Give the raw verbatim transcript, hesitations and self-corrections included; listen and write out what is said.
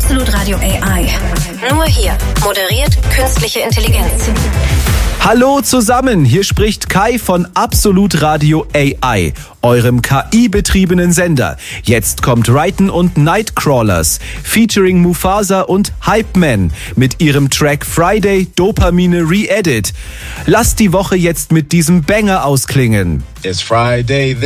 Absolut Radio A I. Nur hier moderiert künstliche Intelligenz. Hallo zusammen, hier spricht Kai von Absolut Radio A I, eurem K I-betriebenen Sender. Jetzt kommt Raiden und Nightcrawlers, featuring Mufasa und Hype Man mit ihrem Track Friday Dopamine Re-Edit. Lasst die Woche jetzt mit diesem Banger ausklingen. It's Friday.